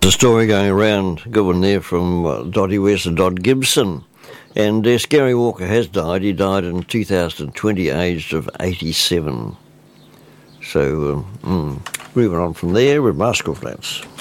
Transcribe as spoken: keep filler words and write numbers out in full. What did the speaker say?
a story going around, good one there from uh, Dottie West and Dot Gibson. And uh, Scary Walker has died. He died in two thousand twenty, aged of eighty-seven. So, um, mm, moving on from there with Rascal Flatts.